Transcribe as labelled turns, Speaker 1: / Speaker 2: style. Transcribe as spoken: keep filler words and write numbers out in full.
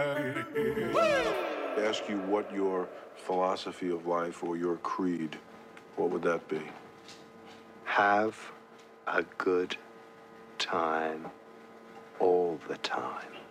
Speaker 1: Ask you what your philosophy of life or your creed, what would that be?
Speaker 2: Have a good time all the time.